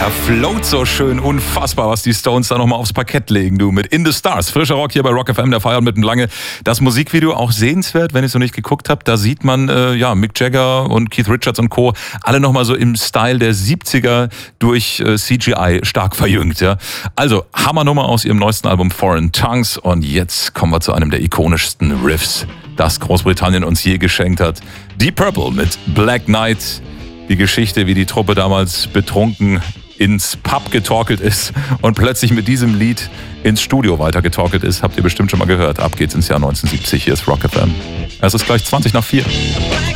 Er float so schön, unfassbar, was die Stones da nochmal aufs Parkett legen, du, mit In the Stars. Frischer Rock hier bei Rock FM, der feiert mitten lange. Das Musikvideo auch sehenswert, wenn ich es noch nicht geguckt habe. Da sieht man, Mick Jagger und Keith Richards und Co. alle nochmal so im Style der 70er durch CGI stark verjüngt, ja. Also, Hammernummer aus ihrem neuesten Album Foreign Tongues. Und jetzt kommen wir zu einem der ikonischsten Riffs, das Großbritannien uns je geschenkt hat. Deep Purple mit Black Knight. Die Geschichte, wie die Truppe damals betrunken ins Pub getorkelt ist und plötzlich mit diesem Lied ins Studio weitergetorkelt ist, habt ihr bestimmt schon mal gehört. Ab geht's ins Jahr 1970. Hier ist Rock FM. Es ist gleich 4:20.